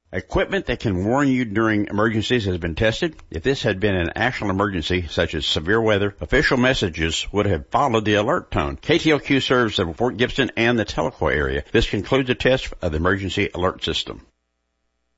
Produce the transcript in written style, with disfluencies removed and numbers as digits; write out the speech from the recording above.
Equipment that can warn you during emergencies has been tested. If this had been an actual emergency, such as severe weather, official messages would have followed the alert tone. KTLQ serves the Fort Gibson and the Tahlequah area. This concludes the test of the emergency alert system.